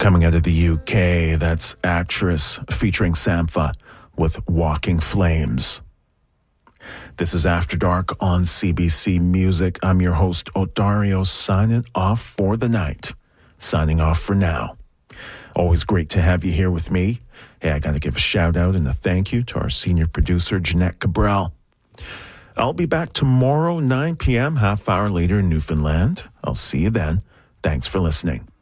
Coming out of the UK, that's Actress featuring Sampha with Walking Flames. This is After Dark on CBC Music. I'm your host, Odario, signing off for the night. Signing off for now. Always great to have you here with me. Hey, I got to give a shout out and a thank you to our senior producer, Jeanette Cabral. I'll be back tomorrow, 9 p.m., half hour later in Newfoundland. I'll see you then. Thanks for listening.